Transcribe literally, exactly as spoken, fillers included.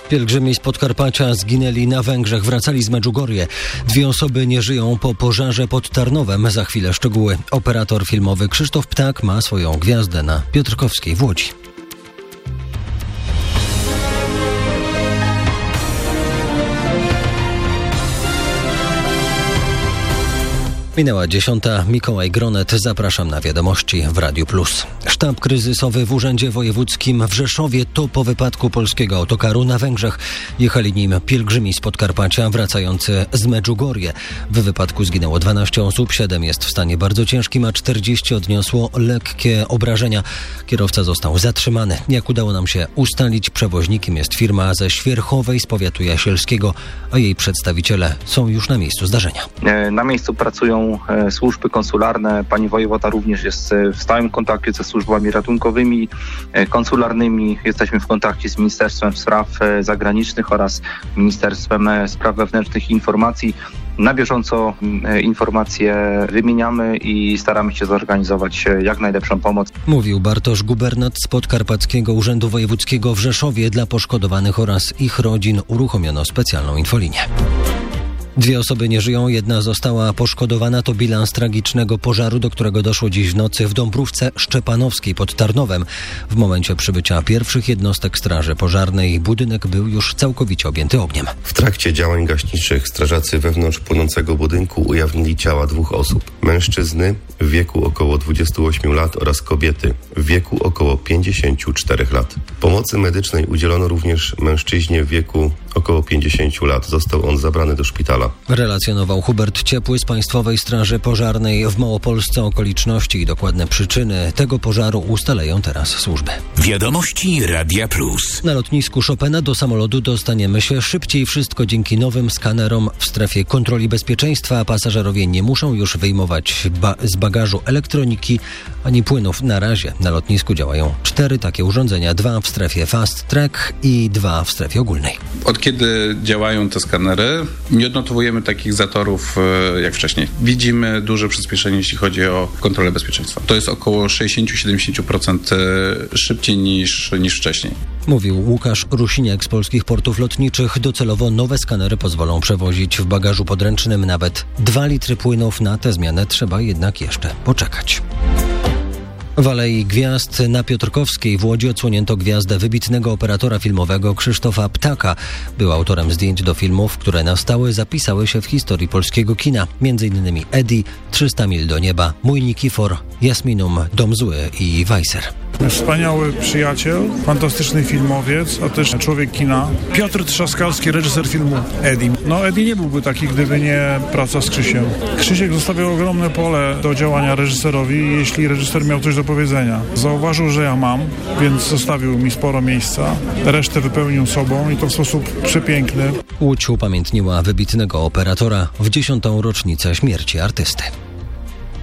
Pielgrzymi z Podkarpacia zginęli na Węgrzech, wracali z Medjugorje. Dwie osoby nie żyją po pożarze pod Tarnowem. Za chwilę szczegóły. Operator filmowy Krzysztof Ptak ma swoją gwiazdę na Piotrkowskiej w Łodzi. Minęła dziesiąta. Mikołaj Gronet. Zapraszam na wiadomości w Radiu Plus. Sztab kryzysowy w Urzędzie Wojewódzkim w Rzeszowie to po wypadku polskiego autokaru na Węgrzech. Jechali nim pielgrzymi z Podkarpacia wracający z Medjugorje. W wypadku zginęło dwanaście osób, siedem jest w stanie bardzo ciężkim, a czterdzieści odniosło lekkie obrażenia. Kierowca został zatrzymany. Jak udało nam się ustalić, przewoźnikiem jest firma ze Świerchowej z powiatu jasielskiego, a jej przedstawiciele są już na miejscu zdarzenia. Na miejscu pracują służby konsularne. Pani wojewoda również jest w stałym kontakcie ze służbami ratunkowymi, konsularnymi. Jesteśmy w kontakcie z Ministerstwem Spraw Zagranicznych oraz Ministerstwem Spraw Wewnętrznych i Informacji. Na bieżąco informacje wymieniamy i staramy się zorganizować jak najlepszą pomoc. Mówił Bartosz Gubernat z Podkarpackiego Urzędu Wojewódzkiego w Rzeszowie. Dla poszkodowanych oraz ich rodzin uruchomiono specjalną infolinię. Dwie osoby nie żyją, jedna została poszkodowana. To bilans tragicznego pożaru, do którego doszło dziś w nocy w Dąbrówce Szczepanowskiej pod Tarnowem. W momencie przybycia pierwszych jednostek straży pożarnej budynek był już całkowicie objęty ogniem. W trakcie działań gaśniczych strażacy wewnątrz płonącego budynku ujawnili ciała dwóch osób. Mężczyzny w wieku około dwudziestu ośmiu lat oraz kobiety w wieku około pięćdziesięciu czterech lat. Pomocy medycznej udzielono również mężczyźnie w wieku około pięćdziesięciu lat. Został on zabrany do szpitala. Relacjonował Hubert Ciepły z Państwowej Straży Pożarnej w Małopolsce. Okoliczności i dokładne przyczyny tego pożaru ustalają teraz służby. Wiadomości Radia Plus. Na lotnisku Chopina do samolotu dostaniemy się szybciej. Wszystko dzięki nowym skanerom w strefie kontroli bezpieczeństwa. Pasażerowie nie muszą już wyjmować ba- z bagażu elektroniki ani płynów. Na razie na lotnisku działają cztery takie urządzenia. Dwa w strefie Fast Track i dwa w strefie ogólnej. Od kiedy działają te skanery, nie odnotowujemy takich zatorów jak wcześniej. Widzimy duże przyspieszenie, jeśli chodzi o kontrolę bezpieczeństwa. To jest około sześćdziesiąt do siedemdziesięciu procent szybciej niż, niż wcześniej. Mówił Łukasz Rusiniak z Polskich Portów Lotniczych. Docelowo nowe skanery pozwolą przewozić w bagażu podręcznym nawet dwa litry płynów. Na tę zmianę trzeba jednak jeszcze poczekać. W Alei Gwiazd na Piotrkowskiej w Łodzi odsłonięto gwiazdę wybitnego operatora filmowego Krzysztofa Ptaka. Był autorem zdjęć do filmów, które na stałe zapisały się w historii polskiego kina. Między innymi Eddie, trzysta mil do nieba, Mój Nikifor, Jasminum, Dom Zły i Weiser. Wspaniały przyjaciel, fantastyczny filmowiec, a też człowiek kina. Piotr Trzaskalski, reżyser filmu Eddie. No Eddie nie byłby taki, gdyby nie praca z Krzysiem. Krzysiek zostawiał ogromne pole do działania reżyserowi, jeśli reżyser miał coś do powiedzenia. Zauważył, że ja mam, więc zostawił mi sporo miejsca. Resztę wypełnił sobą i to w sposób przepiękny. Łódź upamiętniła wybitnego operatora w dziesiątą rocznicę śmierci artysty.